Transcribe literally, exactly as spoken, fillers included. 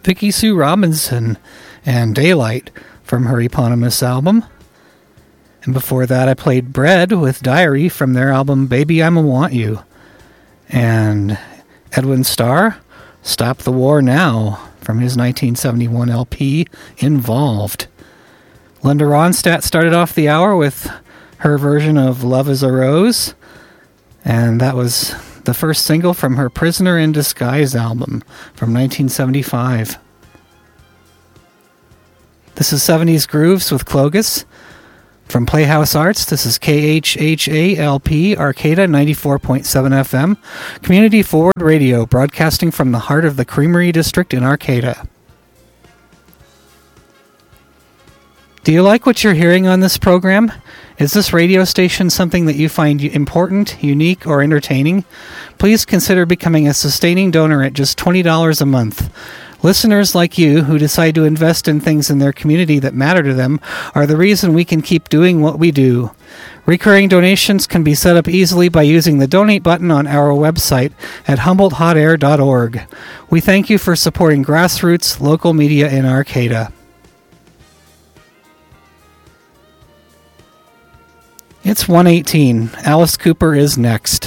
Vicki Sue Robinson and Daylight from her eponymous album. And before that, I played Bread with Diary from their album Baby I'ma Want You. And Edwin Starr, Stop the War Now from his nineteen seventy-one L P, Involved. Linda Ronstadt started off the hour with her version of Love is a Rose, and that was the first single from her Prisoner in Disguise album from nineteen seventy-five. This is seventies Grooves with Clogus. From Playhouse Arts, this is K H H A L P, Arcata ninety-four point seven F M, Community Forward Radio, broadcasting from the heart of the Creamery District in Arcata. Do you like what you're hearing on this program? Is this radio station something that you find important, unique, or entertaining? Please consider becoming a sustaining donor at just twenty dollars a month. Listeners like you who decide to invest in things in their community that matter to them are the reason we can keep doing what we do. Recurring donations can be set up easily by using the donate button on our website at humboldt hot air dot org. We thank you for supporting grassroots local media in Arcata. It's one eighteen. Alice Cooper is next.